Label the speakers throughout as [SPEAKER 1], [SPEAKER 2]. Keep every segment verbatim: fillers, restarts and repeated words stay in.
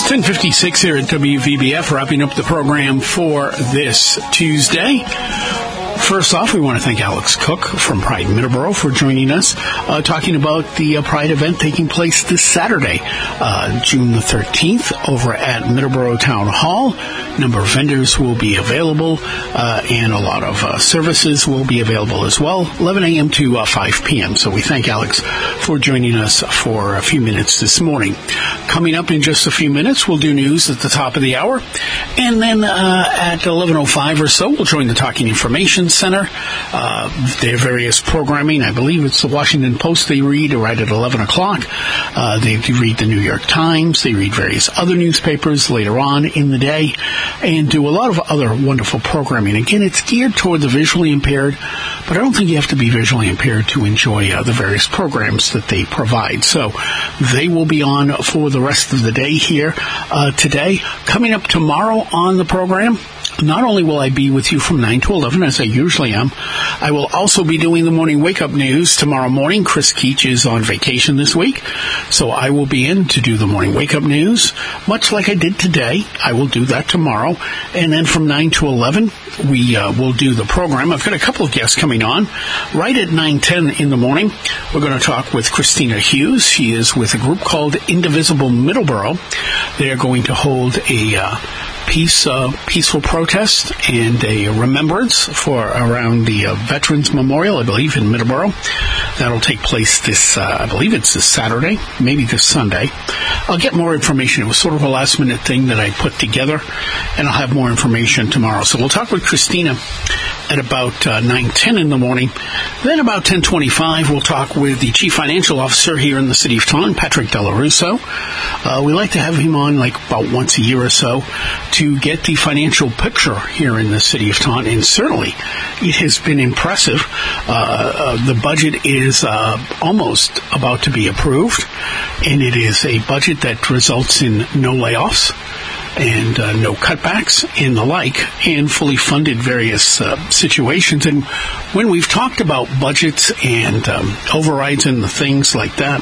[SPEAKER 1] ten fifty-six here at W V B F, wrapping up the program for this Tuesday. First off, we want to thank Alex Cook from Pride Middleborough for joining us, uh, talking about the uh, Pride event taking place this Saturday, uh, June the thirteenth, over at Middleborough Town Hall. A number of vendors will be available, uh, and a lot of uh, services will be available as well, eleven a.m. to uh, five p.m. So we thank Alex for joining us for a few minutes this morning. Coming up in just a few minutes, we'll do news at the top of the hour, and then uh, at eleven oh five or so, we'll join the Talking Information Center. Uh, their various programming, I believe it's the Washington Post they read right at eleven o'clock. Uh, they read the New York Times. They read various other newspapers later on in the day and do a lot of other wonderful programming. Again, it's geared toward the visually impaired, but I don't think you have to be visually impaired to enjoy uh, the various programs that they provide. So they will be on for the rest of the day here uh, today. Coming up tomorrow on the program, not only will I be with you from nine to eleven, as I usually am, I will also be doing the morning wake-up news tomorrow morning. Chris Keach is on vacation this week, so I will be in to do the morning wake-up news, much like I did today. I will do that tomorrow. And then from nine to eleven, we uh, will do the program. I've got a couple of guests coming on. Right at nine ten in the morning, we're going to talk with Christina Hughes. She is with a group called Indivisible Middleborough. They are going to hold a uh, peace, uh, peaceful protest and a remembrance for around the uh, Veterans Memorial, I believe, in Middleborough. That'll take place this, uh, I believe it's this Saturday, maybe this Sunday. I'll get more information. It was sort of a last-minute thing that I put together, and I'll have more information tomorrow. So we'll talk with Christina at about uh, nine ten in the morning. Then about ten twenty-five, we'll talk with the Chief Financial Officer here in the City of Taunton, Patrick Delarusso. Uh, we like to have him on like about once a year or so to get the financial picture here in the City of Taunton, and certainly it has been impressive. Uh, uh, the budget is uh, almost about to be approved, and it is a budget that results in no layoffs and uh, no cutbacks and the like, and fully funded various uh, situations. And when we've talked about budgets and um, overrides and the things like that,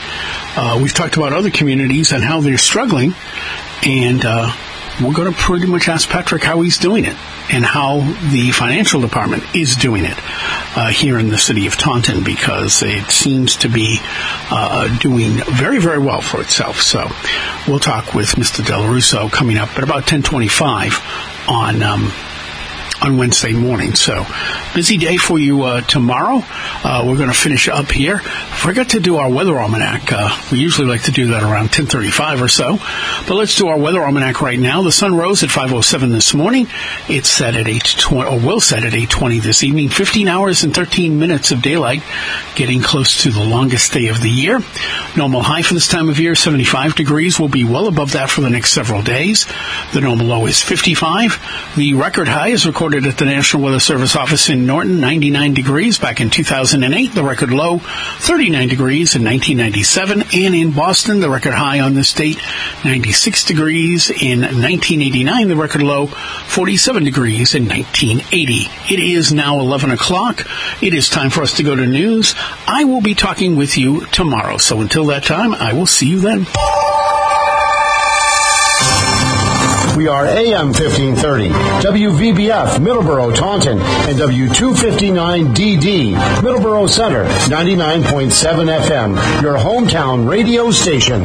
[SPEAKER 1] uh, we've talked about other communities and how they're struggling, and uh, we're going to pretty much ask Patrick how he's doing it and how the financial department is doing it uh, here in the City of Taunton, because it seems to be uh, doing very, very well for itself. So we'll talk with Mister Delarusso coming up at about ten twenty-five on um, on Wednesday morning. So busy day for you uh, tomorrow. Uh, we're going to finish up here. Forgot to do our weather almanac. Uh, we usually like to do that around ten thirty-five or so. But let's do our weather almanac right now. The sun rose at five oh seven this morning. It's set at eight twenty, or will set at eight twenty this evening. fifteen hours and thirteen minutes of daylight, getting close to the longest day of the year. Normal high for this time of year, seventy-five degrees. We'll be well above that for the next several days. The normal low is fifty-five. The record high is recorded at the National Weather Service office in Norton, ninety-nine degrees back in two thousand eight. The record low, thirty-nine degrees in nineteen ninety-seven. And in Boston, the record high on this date, ninety-six degrees in nineteen eighty-nine. The record low, forty-seven degrees in nineteen eighty. It is now eleven o'clock. It is time for us to go to news. I will be talking with you tomorrow. So until that time, I will see you then.
[SPEAKER 2] We are A M fifteen thirty, W V B F, Middleborough, Taunton, and W two fifty-nine D D, Middleborough Center, ninety-nine point seven F M, your hometown radio station.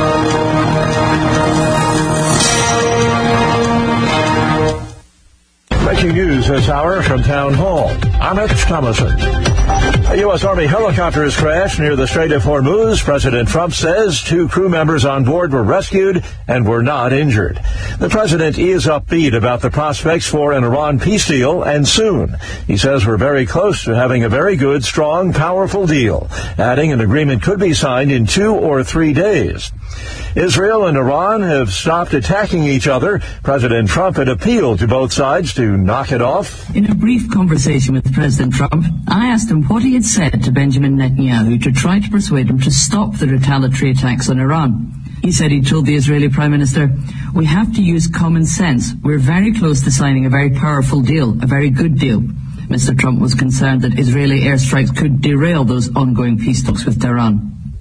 [SPEAKER 3] Breaking news this hour from Town Hall. I'm Mitch Thomason. A U S. Army helicopter has crashed near the Strait of Hormuz. President Trump says two crew members on board were rescued and were not injured. The president is upbeat about the prospects for an Iran peace deal, and soon. He says we're very close to having a very good, strong, powerful deal, adding an agreement could be signed in two or three days. Israel and Iran have stopped attacking each other. President Trump had appealed to both sides to knock it off.
[SPEAKER 4] In a brief conversation with President Trump, I asked him what he had said to Benjamin Netanyahu to try to persuade him to stop the retaliatory attacks on Iran. He said he told the Israeli Prime Minister, "We have to use common sense. We're very close to signing a very powerful deal, a very good deal." Mister Trump was concerned that Israeli airstrikes could derail those ongoing peace talks with Tehran.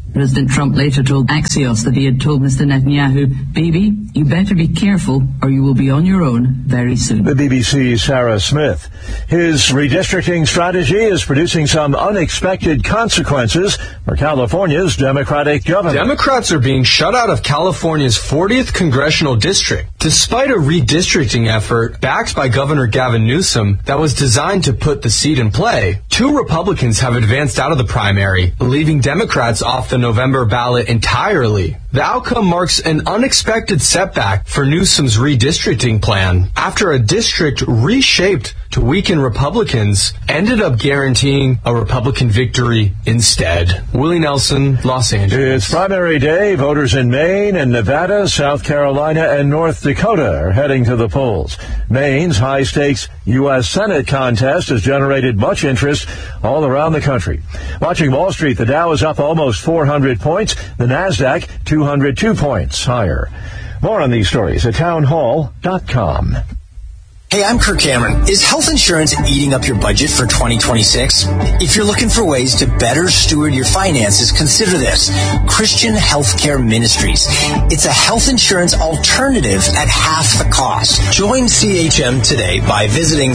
[SPEAKER 4] President Trump later told Axios that he had told Mister Netanyahu, "Baby, you better be careful or you will be on your own very soon."
[SPEAKER 3] The B B C's Sarah Smith. His redistricting strategy is producing some unexpected consequences for California's Democratic governor.
[SPEAKER 5] Democrats are being shut out of California's fortieth congressional district, despite a redistricting effort backed by Governor Gavin Newsom that was designed to put the seat in play. Two Republicans have advanced out of the primary, leaving Democrats off the November ballot entirely. The outcome marks an unexpected setback for Newsom's redistricting plan, after a district reshaped to weaken Republicans ended up guaranteeing a Republican victory instead. Willie Nelson, Los Angeles.
[SPEAKER 3] It's primary day. Voters in Maine and Nevada, South Carolina, and North Dakota are heading to the polls. Maine's high-stakes U S Senate contest has generated much interest all around the country. Watching Wall Street, the Dow is up almost four hundred points. The NASDAQ, two hundred two points higher. More on these stories at town hall dot com.
[SPEAKER 6] Hey, I'm Kirk Cameron. Is health insurance eating up your budget for twenty twenty-six? If you're looking for ways to better steward your finances, consider this. Christian Healthcare Ministries. It's a health insurance alternative at half the cost. Join C H M today by visiting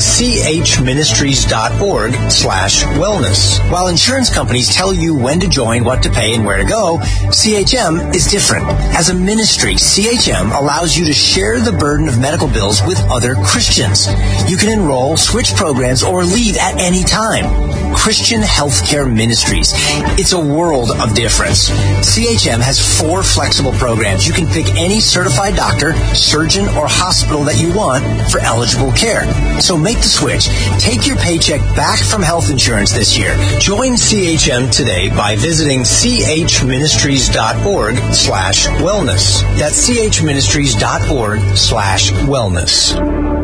[SPEAKER 6] chministries.org slash wellness. While insurance companies tell you when to join, what to pay, and where to go, C H M is different. As a ministry, C H M allows you to share the burden of medical bills with other Christians. You can enroll, switch programs, or leave at any time. Christian Healthcare Ministries. It's a world of difference. C H M has four flexible programs. You can pick any certified doctor, surgeon, or hospital that you want for eligible care. So make the switch. Take your paycheck back from health insurance this year. Join C H M today by visiting chministries.org slash wellness. That's chministries.org slash wellness.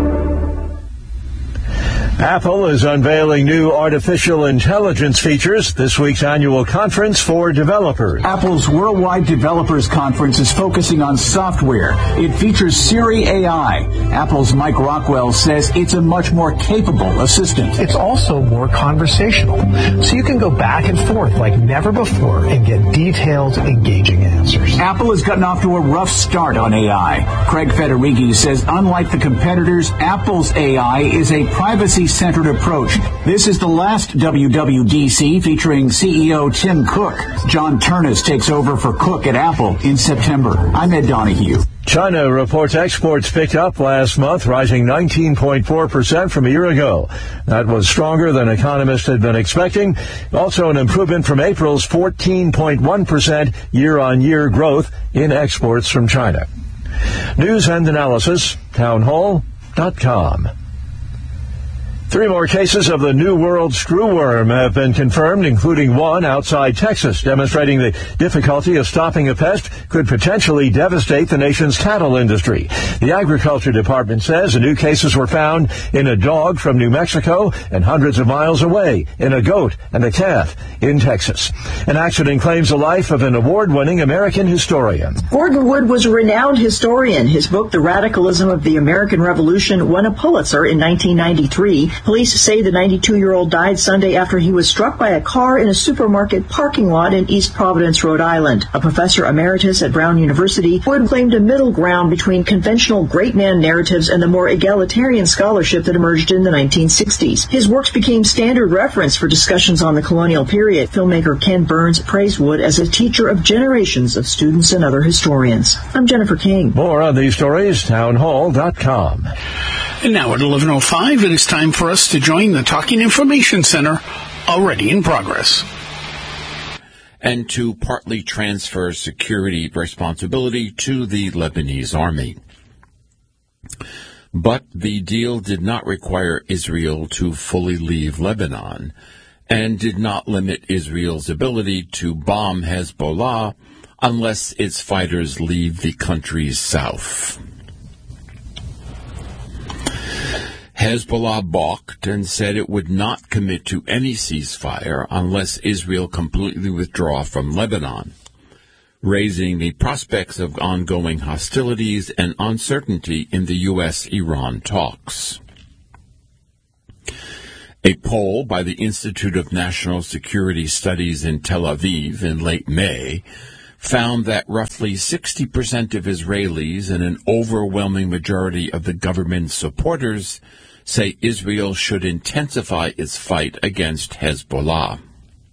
[SPEAKER 3] Apple is unveiling new artificial intelligence features this week's annual conference for developers.
[SPEAKER 7] Apple's Worldwide Developers Conference is focusing on software. It features Siri A I. Apple's Mike Rockwell says it's a much more capable assistant.
[SPEAKER 8] It's also more conversational, so you can go back and forth like never before and get detailed, engaging answers.
[SPEAKER 7] Apple has gotten off to a rough start on A I. Craig Federighi says unlike the competitors, Apple's A I is a privacy-centered approach. This is the last W W D C featuring C E O Tim Cook. John Turnus takes over for Cook at Apple in September. I'm Ed Donahue.
[SPEAKER 3] China reports exports picked up last month, rising nineteen point four percent from a year ago. That was stronger than economists had been expecting. Also an improvement from April's fourteen point one percent year-on-year growth in exports from China. News and analysis, town hall dot com. Three more cases of the New World screwworm have been confirmed, including one outside Texas, demonstrating the difficulty of stopping a pest could potentially devastate the nation's cattle industry. The Agriculture Department says the new cases were found in a dog from New Mexico and hundreds of miles away in a goat and a calf in Texas. An accident claims the life of an award-winning American historian.
[SPEAKER 9] Gordon Wood was a renowned historian. His book, The Radicalism of the American Revolution, won a Pulitzer in nineteen ninety-three. Police say the ninety-two-year-old died Sunday after he was struck by a car in a supermarket parking lot in East Providence, Rhode Island. A professor emeritus at Brown University, Wood claimed a middle ground between conventional great man narratives and the more egalitarian scholarship that emerged in the nineteen sixties. His works became standard reference for discussions on the colonial period. Filmmaker Ken Burns praised Wood as a teacher of generations of students and other historians. I'm Jennifer King.
[SPEAKER 3] More on these stories, town hall dot com.
[SPEAKER 1] And now at eleven oh five, it is time for us to join the Talking Information Center, already in progress.
[SPEAKER 10] And to partly transfer security responsibility to the Lebanese army. But the deal did not require Israel to fully leave Lebanon and did not limit Israel's ability to bomb Hezbollah unless its fighters leave the country's south. Hezbollah balked and said it would not commit to any ceasefire unless Israel completely withdraw from Lebanon, raising the prospects of ongoing hostilities and uncertainty in the U S Iran talks. A poll by the Institute of National Security Studies in Tel Aviv in late May found that roughly sixty percent of Israelis and an overwhelming majority of the government's supporters say Israel should intensify its fight against Hezbollah.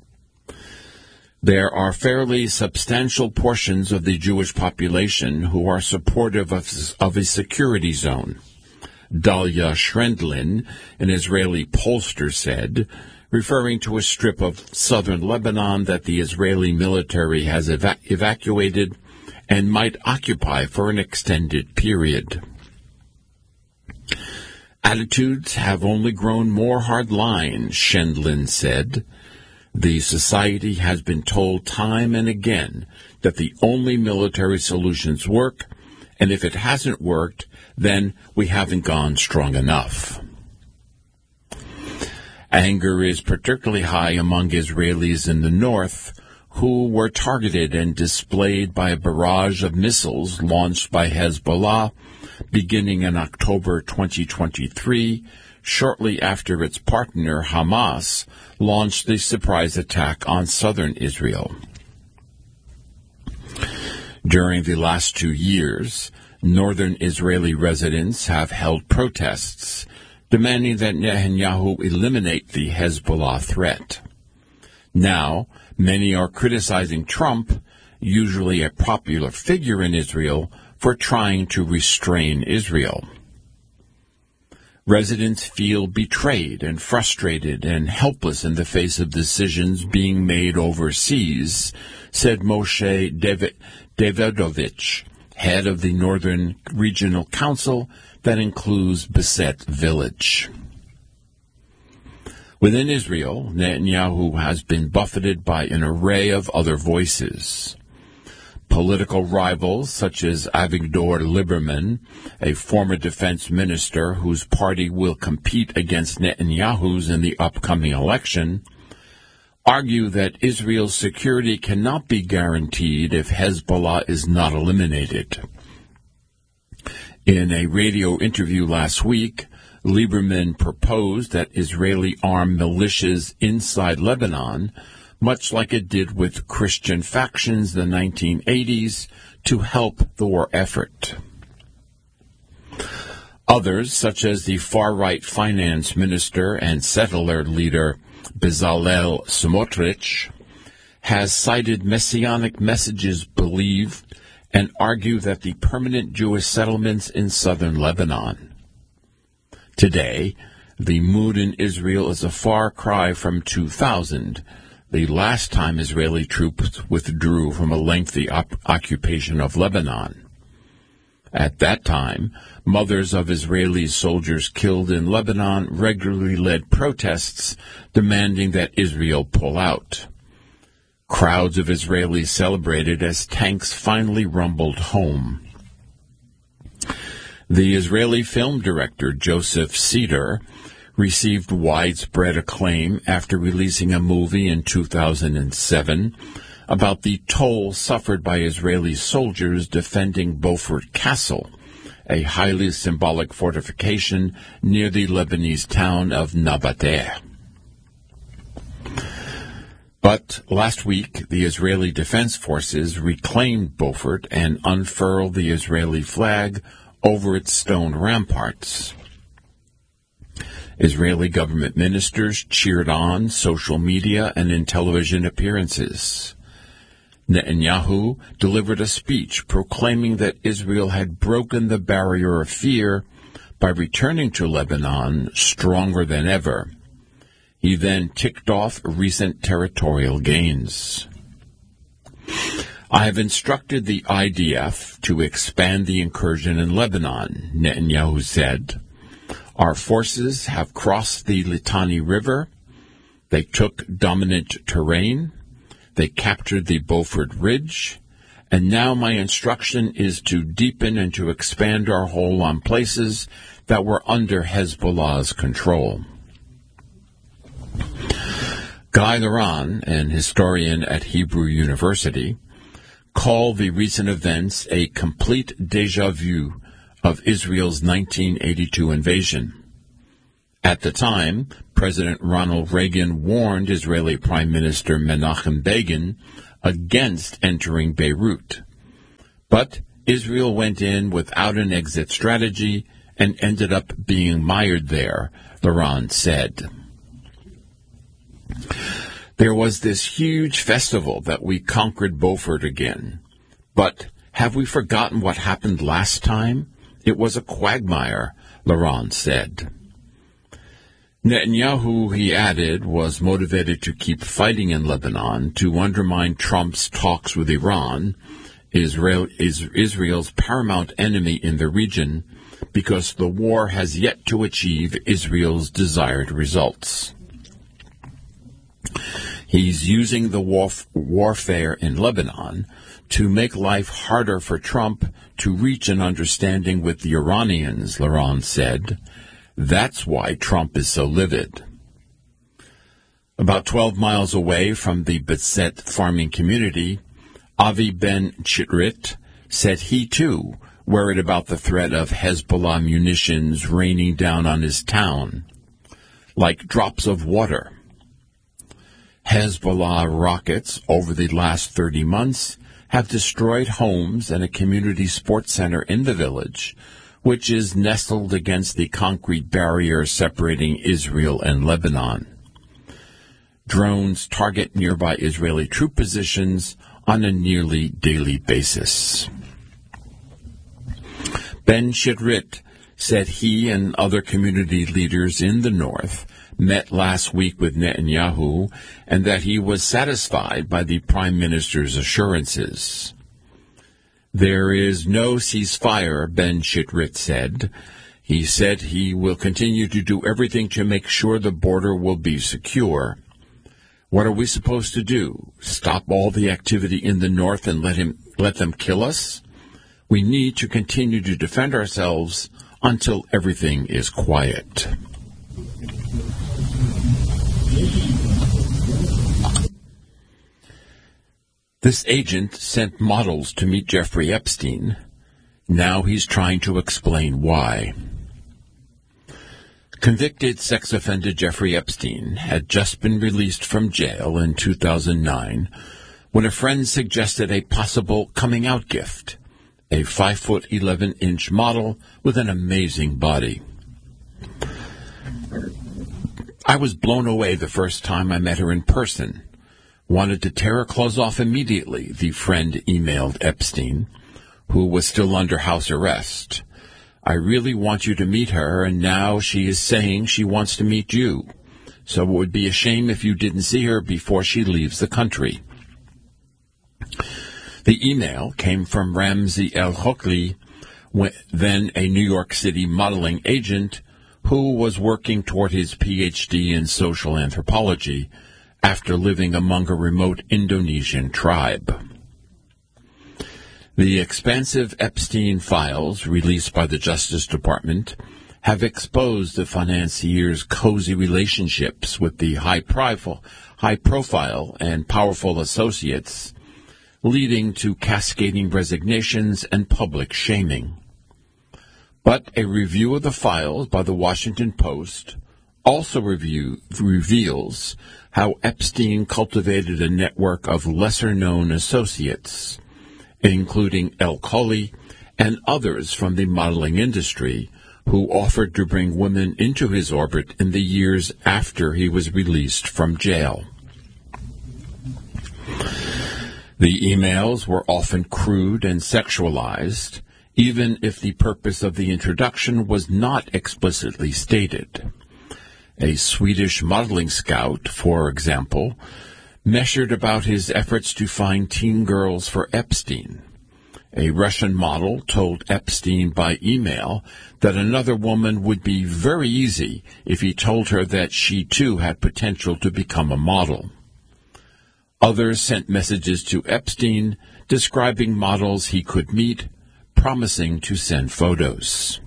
[SPEAKER 10] There are fairly substantial portions of the Jewish population who are supportive of, of a security zone. Dalia Shrendlin, an Israeli pollster, said, referring to a strip of southern Lebanon that the Israeli military has eva- evacuated and might occupy for an extended period. Attitudes have only grown more hardline, Shendlin said. The society has been told time and again that the only military solutions work, and if it hasn't worked, then we haven't gone strong enough. Anger is particularly high among Israelis in the north, who were targeted and displayed by a barrage of missiles launched by Hezbollah beginning in October twenty twenty-three, shortly after its partner Hamas launched the surprise attack on southern Israel. During the last two years, northern Israeli residents have held protests demanding that Netanyahu eliminate the Hezbollah threat. Now, many are criticizing Trump, usually a popular figure in Israel, for trying to restrain Israel. Residents feel betrayed and frustrated and helpless in the face of decisions being made overseas, said Moshe David, Davidovich, head of the Northern Regional Council that includes Beset Village. Within Israel, Netanyahu has been buffeted by an array of other voices. Political rivals such as Avigdor Lieberman, a former defense minister whose party will compete against Netanyahu's in the upcoming election, argue that Israel's security cannot be guaranteed if Hezbollah is not eliminated. In a radio interview last week, Lieberman proposed that Israeli armed militias inside Lebanon, much like it did with Christian factions in the nineteen eighties, to help the war effort. Others, such as the far-right finance minister and settler leader Bezalel Smotrich, has cited messianic messages believed and argue that the permanent Jewish settlements in southern Lebanon. Today, the mood in Israel is a far cry from two thousand, the last time Israeli troops withdrew from a lengthy op- occupation of Lebanon. At that time, mothers of Israeli soldiers killed in Lebanon regularly led protests demanding that Israel pull out. Crowds of Israelis celebrated as tanks finally rumbled home. The Israeli film director Joseph Cedar received widespread acclaim after releasing a movie in two thousand seven about the toll suffered by Israeli soldiers defending Beaufort Castle, a highly symbolic fortification near the Lebanese town of Nabateh. But last week, the Israeli Defense Forces reclaimed Beaufort and unfurled the Israeli flag over its stone ramparts. Israeli government ministers cheered on social media and in television appearances. Netanyahu delivered a speech proclaiming that Israel had broken the barrier of fear by returning to Lebanon stronger than ever. He then ticked off recent territorial gains. I have instructed the I D F to expand the incursion in Lebanon, Netanyahu said. Our forces have crossed the Litani River. They took dominant terrain. They captured the Beaufort Ridge. And now my instruction is to deepen and to expand our hold on places that were under Hezbollah's control. Guy Laron, an historian at Hebrew University, called the recent events a complete déjà vu of Israel's nineteen eighty-two invasion. At the time, President Ronald Reagan warned Israeli Prime Minister Menachem Begin against entering Beirut. But Israel went in without an exit strategy and ended up being mired there, Laron said. There was this huge festival that we conquered Beaufort again. But have we forgotten what happened last time? It was a quagmire, Laron said. Netanyahu, he added, was motivated to keep fighting in Lebanon to undermine Trump's talks with Iran, Israel, is Israel's paramount enemy in the region, because the war has yet to achieve Israel's desired results. He's using the warf- warfare in Lebanon to make life harder for Trump to reach an understanding with the Iranians, Laron said. That's why Trump is so livid. About twelve miles away from the Betzet farming community, Avi Ben Chitrit said he, too, worried about the threat of Hezbollah munitions raining down on his town, like drops of water. Hezbollah rockets over the last thirty months have destroyed homes and a community sports center in the village, which is nestled against the concrete barrier separating Israel and Lebanon. Drones target nearby Israeli troop positions on a nearly daily basis. Ben Chitrit said he and other community leaders in the north met last week with Netanyahu and that he was satisfied by the prime minister's assurances. There is no ceasefire, Ben Chitrit said. He said he will continue to do everything to make sure the border will be secure. What are we supposed to do? Stop all the activity in the north and let him let them kill us? We need to continue to defend ourselves until everything is quiet. This agent sent models to meet Jeffrey Epstein. Now he's trying to explain why. Convicted sex offender Jeffrey Epstein had just been released from jail in two thousand nine when a friend suggested a possible coming-out gift, a five foot eleven inch model with an amazing body. I was blown away the first time I met her in person. Wanted to tear her clothes off immediately, the friend emailed Epstein, who was still under house arrest. I really want you to meet her, and now she is saying she wants to meet you. So it would be a shame if you didn't see her before she leaves the country. The email came from Ramzi El-Hokli, then a New York City modeling agent who was working toward his P H D in social anthropology after living among a remote Indonesian tribe. The expansive Epstein files released by the Justice Department have exposed the financier's cozy relationships with the high-profile, high-profile and powerful associates, leading to cascading resignations and public shaming. But a review of the files by the Washington Post also review, reveals how Epstein cultivated a network of lesser-known associates, including El-Khoury and others from the modeling industry, who offered to bring women into his orbit in the years after he was released from jail. The emails were often crude and sexualized, even if the purpose of the introduction was not explicitly stated. A Swedish modeling scout, for example, measured about his efforts to find teen girls for Epstein. A Russian model told Epstein by email that another woman would be very easy if he told her that she too had potential to become a model. Others sent messages to Epstein describing models he could meet, promising to send photos.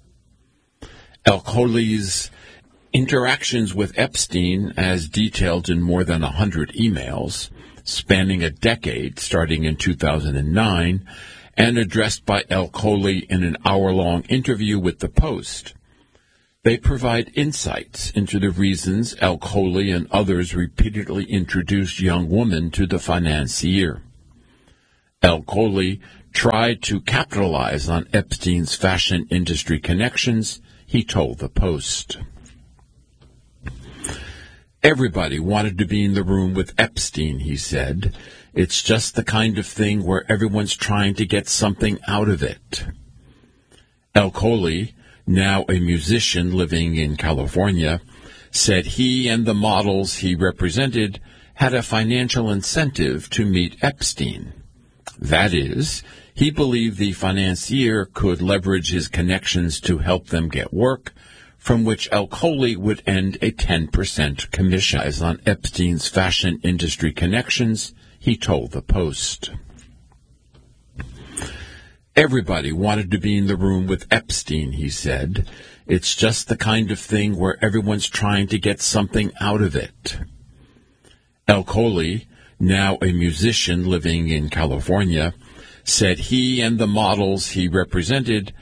[SPEAKER 10] El-Khoury's interactions with Epstein, as detailed in more than a hundred emails, spanning a decade starting in two thousand nine, and addressed by El-Khoury in an hour-long interview with the Post, They provide insights into the reasons Al-Kholi and others repeatedly introduced young women to the financier. Al-Kholi tried to capitalize on Epstein's fashion industry connections, he told the Post. Everybody wanted to be in the room with Epstein, he said. It's just the kind of thing where everyone's trying to get something out of it. Al-Kholi, now a musician living in California, said he and the models he represented had a financial incentive to meet Epstein. That is, he believed the financier could leverage his connections to help them get work, from which Al-Kholi would end a ten percent commission on Epstein's fashion industry connections, he told the Post. Everybody wanted to be in the room with Epstein, he said. It's just the kind of thing where everyone's trying to get something out of it. Al-Kholi, now a musician living in California, said he and the models he represented